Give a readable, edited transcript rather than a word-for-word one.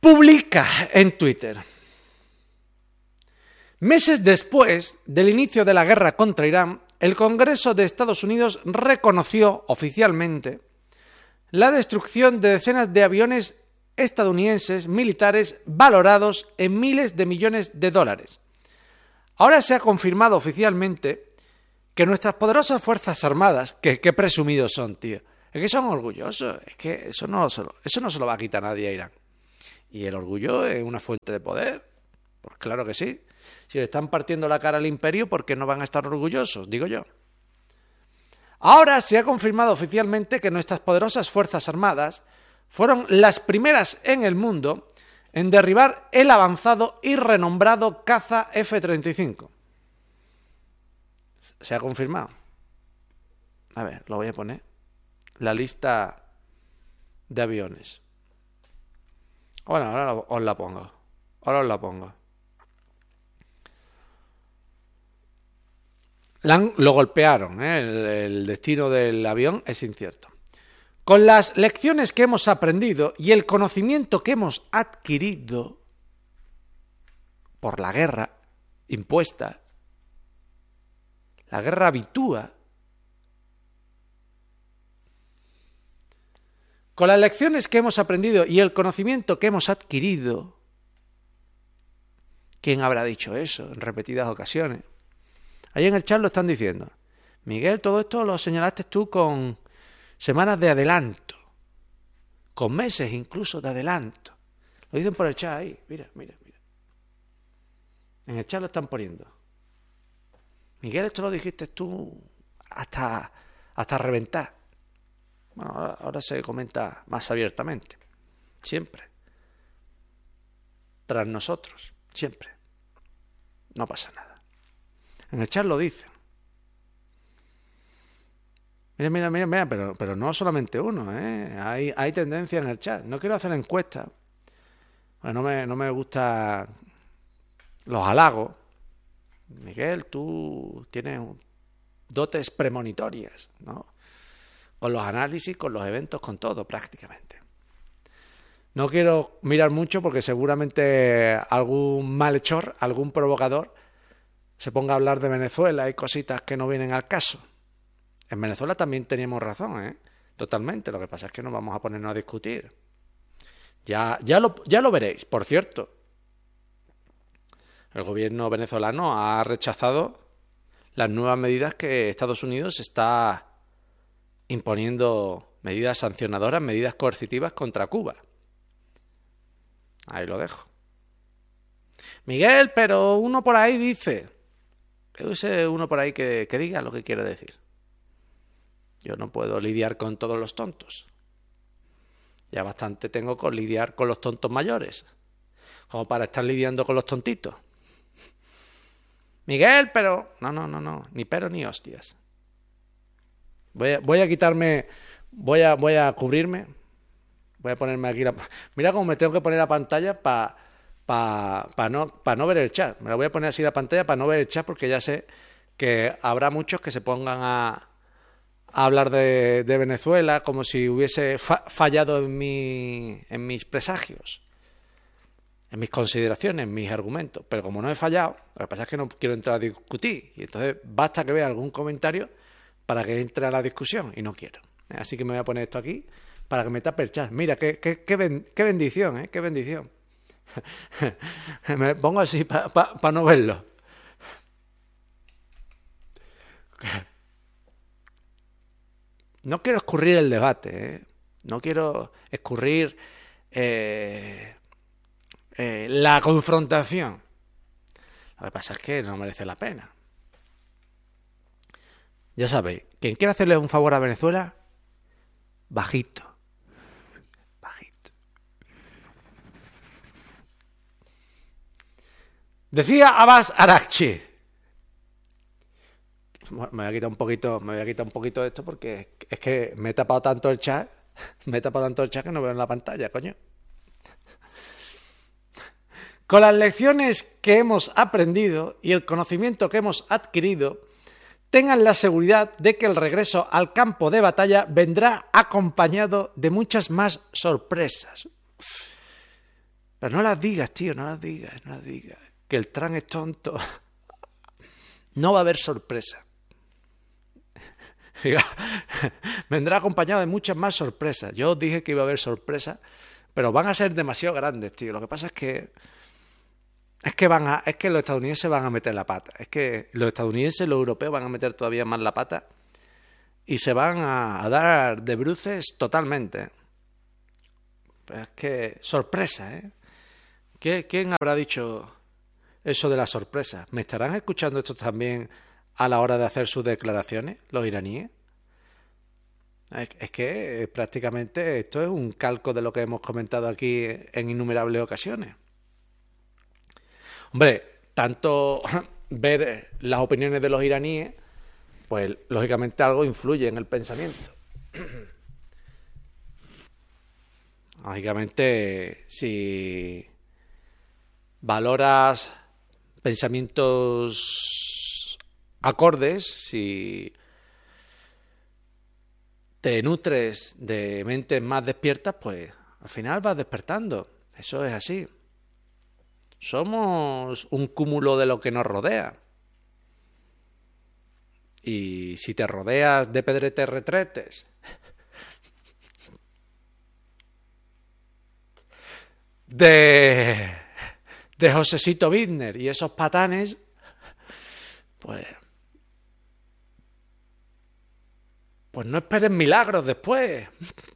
publica en Twitter: meses después del inicio de la guerra contra Irán, el Congreso de Estados Unidos reconoció oficialmente la destrucción de decenas de aviones estadounidenses militares valorados en miles de millones de dólares. Ahora se ha confirmado oficialmente que nuestras poderosas Fuerzas Armadas, que presumidos son, tío, es que son orgullosos, es que eso no se lo va a quitar nadie a Irán. Y el orgullo es una fuente de poder, pues claro que sí. Si le están partiendo la cara al imperio, ¿por qué no van a estar orgullosos? Digo yo. Ahora se ha confirmado oficialmente que nuestras poderosas Fuerzas Armadas fueron las primeras en el mundo en derribar el avanzado y renombrado caza F-35. Se ha confirmado. A ver, lo voy a poner. La lista de aviones. Bueno, ahora os la pongo. Lo golpearon, el destino del avión es incierto. Con las lecciones que hemos aprendido y el conocimiento que hemos adquirido por la guerra impuesta, la guerra habitúa, con las lecciones que hemos aprendido y el conocimiento que hemos adquirido, ¿quién habrá dicho eso en repetidas ocasiones? Ahí en el chat lo están diciendo. Miguel, todo esto lo señalaste tú con semanas de adelanto, con meses incluso de adelanto. Lo dicen por el chat ahí, mira. En el chat lo están poniendo. Miguel, esto lo dijiste tú hasta reventar. Bueno, ahora se comenta más abiertamente. Siempre. Tras nosotros. Siempre. No pasa nada. En el chat lo dicen. Mira, pero no solamente uno, ¿eh? Hay tendencia en el chat. No quiero hacer encuestas. Bueno, no me gustan los halagos. Miguel, tú tienes dotes premonitorias, ¿no? Con los análisis, con los eventos, con todo, prácticamente. No quiero mirar mucho porque seguramente algún malhechor, algún provocador, se ponga a hablar de Venezuela y cositas que no vienen al caso. En Venezuela también teníamos razón, ¿eh? Totalmente. Lo que pasa es que no vamos a ponernos a discutir. Ya lo veréis. Por cierto, el gobierno venezolano ha rechazado las nuevas medidas que Estados Unidos está imponiendo, medidas sancionadoras, medidas coercitivas contra Cuba. Ahí lo dejo. Miguel, pero uno por ahí dice... uno por ahí que diga lo que quiere decir. Yo no puedo lidiar con todos los tontos. Ya bastante tengo con lidiar con los tontos mayores, como para estar lidiando con los tontitos. Miguel, pero... No, ni pero ni hostias. Voy a quitarme... Voy a cubrirme. Voy a ponerme aquí la... Mira cómo me tengo que poner la pantalla para no ver el chat. Me la voy a poner así la pantalla para no ver el chat, porque ya sé que habrá muchos que se pongan a hablar de Venezuela como si hubiese fallado en mis presagios, en mis consideraciones, en mis argumentos. Pero como no he fallado, lo que pasa es que no quiero entrar a discutir. Y entonces basta que vea algún comentario para que entre a la discusión, y no quiero. Así que me voy a poner esto aquí para que me tape el chat. Mira, qué bendición, ¿eh? Qué bendición. Me pongo así para no verlo. No quiero escurrir el debate, ¿eh? No quiero escurrir la confrontación. Lo que pasa es que no merece la pena. Ya sabéis, quien quiera hacerle un favor a Venezuela, bajito. Decía Abbas Araghchi. Bueno, me voy a quitar un poquito de esto porque es que me he tapado tanto el chat que no veo en la pantalla, coño. Con las lecciones que hemos aprendido y el conocimiento que hemos adquirido, tengan la seguridad de que el regreso al campo de batalla vendrá acompañado de muchas más sorpresas. Pero no las digas, tío, no las digas. Que el Trump es tonto. No va a haber sorpresa. Vendrá acompañado de muchas más sorpresas. Yo os dije que iba a haber sorpresas, pero van a ser demasiado grandes, tío. Lo que pasa es que los estadounidenses van a meter la pata. Es que los estadounidenses y los europeos van a meter todavía más la pata y se van a dar de bruces totalmente. Pero es que sorpresa, ¿eh? ¿Quién habrá dicho eso de la sorpresa? ¿Me estarán escuchando esto también a la hora de hacer sus declaraciones, los iraníes? Es que prácticamente esto es un calco de lo que hemos comentado aquí en innumerables ocasiones. Hombre, tanto ver las opiniones de los iraníes, pues lógicamente algo influye en el pensamiento. Lógicamente, si valoras pensamientos acordes, si te nutres de mentes más despiertas, pues al final vas despertando. Eso es así. Somos un cúmulo de lo que nos rodea. Y si te rodeas de pedretes retretes, de Josecito Bittner y esos patanes, pues no esperes milagros después.